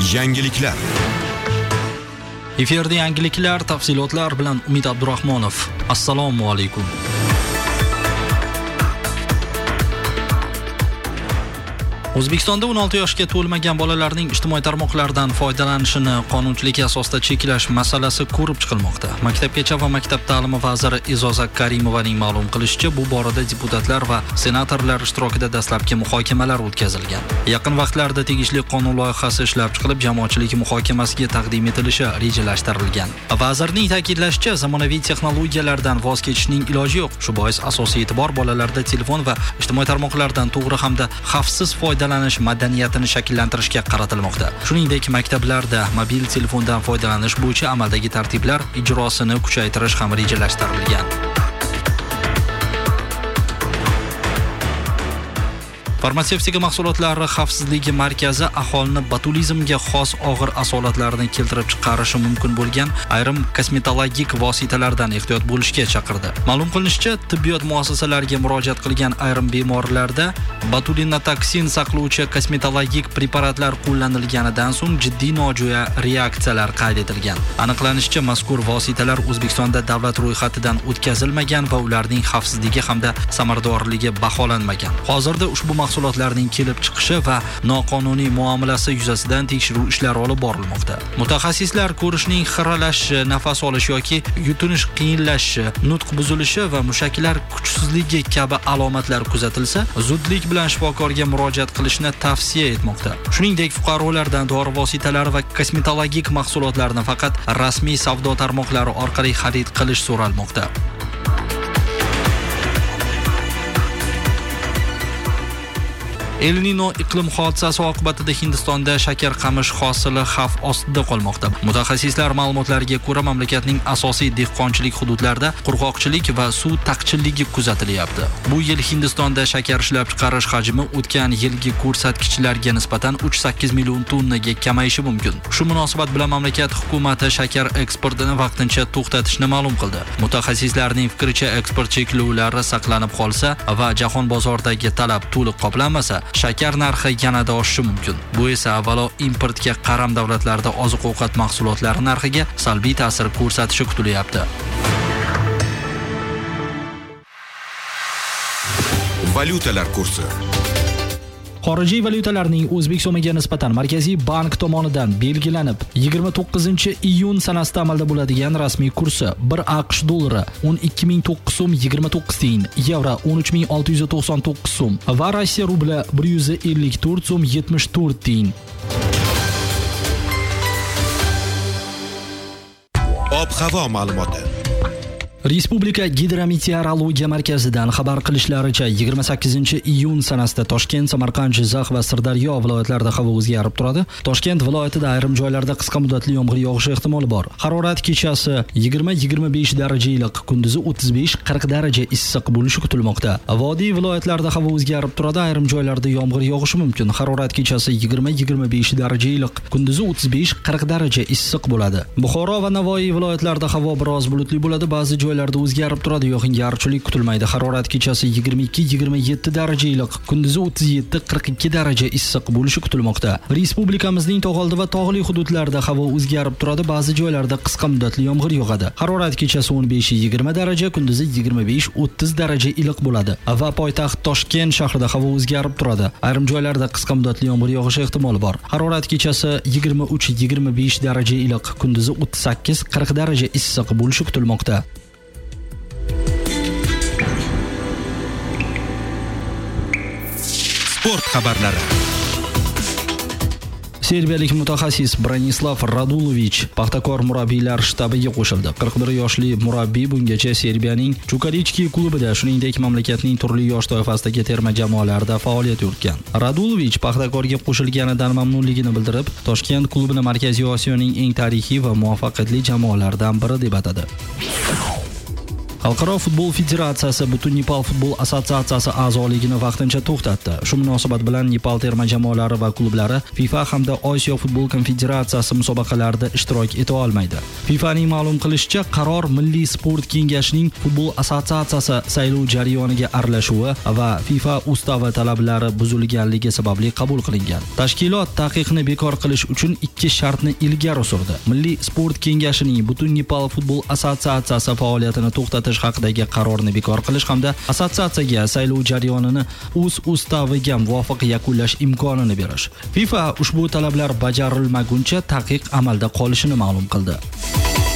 Yangiliklar. Efirda yangiliklar, tafsilotlar bilan Umid Abdurahmonov. Assalomu alaykum. O'zbekistonda 16 yoshga to'lmagan bolalarning ijtimoiy tarmoqlardan foydalanishini qonunchilik asosida cheklash masalasi ko'rib chiqilmoqda. Maktabgacha va maktab ta'limi vaziri E'zoza Karimovaning ma'lum qilishicha, bu borada deputatlar va senatorlar ishtirokida dastlabki muhokamalar o'tkazilgan. Yaqin vaqtlarda tegishli qonun loyihasi ishlab chiqilib, jamoatchilik muhokamasiga taqdim etilishi rejalashtirilgan. Vazirning ta'kidlashicha, zamonaviy texnologiyalardan voz kechishning iloji yo'q. Shu bois asosiy e'tibor bolalarda telefon va ijtimoiy tarmoqlardan to'g'ri hamda xavfsiz foydalanish madaniyatini shakllantirishga qaratilmoqda. Shuningdek, maktablarda mobil telefondan foydalanish bo'yicha amaldagi tartiblar ijrosini kuchaytirish ham rejalashtirilgan. Farmatsevtika mahsulotlari xavfsizligi markazi aholini botulizmga xos og'ir asolatlarni keltirib chiqarishi mumkin bo'lgan ayrim kosmetologik vositalardan ehtiyot bo'lishga chaqirdi. Ma'lum qilinishicha, tibbiyot muassasalariga murojaat qilgan ayrim bemorlarda botulinotoksin saqlovchi kosmetologik preparatlar qo'llanilganidan so'ng jiddiy nojo'ya reaksiyalar qayd etilgan. Aniqlanishicha, mazkur vositalar O'zbekistonda davlat ro'yxatidan o'tkazilmagan va ularning xavfsizligi hamda samaradorligi baholanmagan. Hozirda ushbu mahsulotlarning kelib chiqishi va noqonuniy muomalasi yuzasidan tekshiruv ishlari olib borilmoqda. Mutaxassislar ko'rishning xiralashishi, nafas olish yoki yutinish qiyinlashishi, nutq buzilishi va mushaklar kuchsizligi kabi alomatlar kuzatilsa, zudlik bilan shifokorga murojaat qilishni tavsiya etmoqda. Shuningdek, fuqarolardan dori vositalari va kosmetologik mahsulotlarni faqat rasmiy savdo tarmoqlari orqali xarid qilish so'ralmoqda. El Nino iqlim hodisasi oqibatida Hindistonda shakar qamish hosili xavf ostida qolmoqda. Mutaxassislar ma'lumotlariga ko'ra, mamlakatning asosiy dehqonchilik hududlarida qurg'oqchilik va suv taqchilligi kuzatilyapti. Bu yil Hindistonda shakar ishlab chiqarish hajmi o'tgan yilgi ko'rsatkichlarga nisbatan 3.8 million tonnaga kamayishi mumkin. Shu munosabat bilan mamlakat hukumati shakar eksportini vaqtincha to'xtatishni ma'lum qildi. Mutaxassislarning fikricha, eksport cheklovlari saqlanib qolsa va jahon bozoridagi talab to'liq qoplanmasa, shakar narxi yanada oshishi mumkin. Bu esa avvalo importga qaram davlatlarda oziq-ovqat mahsulotlari narxiga salbiy ta'sir ko'rsatishi kutilyapti. Valyutalar kursi. Xorijiy valyutalarning O'zbek so'miga nisbatan Markaziy bank tomonidan belgilanib 29-iyun sanasida amalda bo'ladigan rasmiy kursi 1 AQSh dollari 12.009 so'm 29 tiyin, yevro 13.699 so'm va Rossiya rubli 154 so'm 74 tiyin. Ob-havo ma'lumoti. Respublika Gidrometeorologiya markazidan xabar qilishlaricha 28-iyun sanasida Toshkent, Samarqand, Jizzax va Sirdaryo viloyatlarida havo o'zgarib turadi. Toshkent viloyatida ayrim joylarda qisqa muddatli yomg'ir yog'ishi ehtimoli bor. Harorat kechasi 20-25 daraja iliq, kunduzi 35-40 daraja issiq bo'lishi kutilmoqda. Vodiy viloyatlarida havo o'zgarib turadi, ayrim joylarda yomg'ir yog'ishi mumkin. Harorat kechasi 20-25 daraja iliq, kunduzi 35-40 daraja issiq bo'ladi. Buxoro va Navoiy viloyatlarida havo biroz bulutli bo'ladi, ba'zi joylarda o'zgarib turadi, yog'ingarchilik kutilmaydi. Harorat kechasi 22-27 daraja iliq, kunduzi 37-42 daraja issiq bo'lishi kutilmoqda. Respublikamizning tog'oldi va tog'li hududlarida havo o'zgarib turadi, ba'zi joylarda qisqa muddatli yomg'ir yog'adi. Harorat kechasi 15-20 daraja, kunduzi 25-30 daraja iliq bo'ladi. Va poytaxt Toshkent shahrida havo o'zgarib turadi. Ayrim joylarda qisqa muddatli yomg'ir yog'ishi ehtimoli bor. Harorat kechasi 23-25 daraja iliq, kunduzi 38-40 daraja issiq bo'lishi kutilmoqda. Sport xabarlari. Serbiyalik mutaxassis Branislav Radulovich Paxtakor murabbiylar shtabiga qo'shildi. 41 yoshli murabbiy bungacha Serbiyaning Chukarichki klubida, shuningdek mamlakatning turli yosh toifasidagi terma jamoalarida faoliyat yuritgan. Radulovich Paxtakorga qo'shilganidan mamnunligini bildirib, Toshkent klubini Markaziy Osiyoning eng tarixiy va muvaffaqiyatli jamoalaridan biri deb atadi. Xalqaro futbol federatsiyasi butun Nepal futbol assotsiatsiyasi a'zoligini vaqtincha to'xtatdi. Shu munosabat bilan Nepal terma jamoalari va klublari FIFA hamda Osiyo futbol konfederatsiyasi musobaqalarida ishtirok eta olmaydi. FIFAning ma'lum qilishicha, qaror Milliy sport kengashining futbol assotsiatsiyasi saylov jarayoniga aralashuvi va FIFA ustavi talablari buzilganligi sababli qabul qilingan. Tashkilot taqiqni bekor qilish uchun 2 shartni ilgari surdi. Milliy sport kengashining butun Nepal futbol assotsiatsiyasi faoliyatini to'xtatish haqidagi qarorni bekor qilish hamda assotsiatsiyaga saylov jarayonini o'z ustaviga muvofiq yakunlash imkonini berish. FIFA ushbu talablar bajarilmaguncha taqiq amalda qolishini ma'lum qildi.